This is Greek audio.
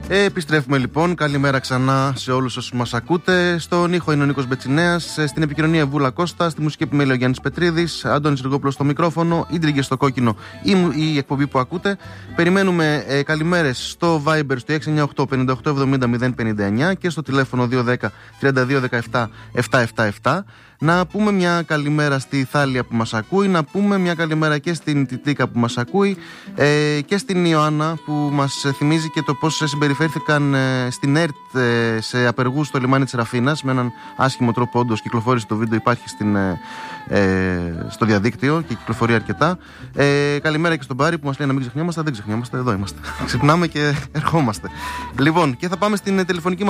Επιστρέφουμε λοιπόν. Καλημέρα ξανά σε όλους όσους μας ακούτε. Στον ήχο είναι ο Νίκος Μπετσινέας. Στην επικοινωνία Βούλα Κώστα. Στη μουσική επιμέλεια ο Γιάννης Πετρίδης. Αντώνης Ργόπουλος στο μικρόφωνο. Ίντριγκες στο κόκκινο η εκπομπή που ακούτε. Περιμένουμε καλημέρες στο Viber στο 698 58 70 059 και στο τηλέφωνο 210 32 17 777. Να πούμε μια καλημέρα στη Θάλια που μας ακούει, να πούμε μια καλημέρα και στην Τιτίκα που μας ακούει και στην Ιωάννα που μας θυμίζει και το πώς συμπεριφέρθηκαν στην ΕΡΤ σε απεργούς στο λιμάνι της Ραφίνας με έναν άσχημο τρόπο. Όντως κυκλοφόρησε το βίντεο, υπάρχει στο διαδίκτυο και κυκλοφορεί αρκετά. Καλημέρα και στον Πάρη που μας λέει να μην ξεχνιόμαστε. Δεν ξεχνιόμαστε, εδώ είμαστε. Ξυπνάμε και ερχόμαστε. Λοιπόν, και θα πάμε στην τηλεφωνική μας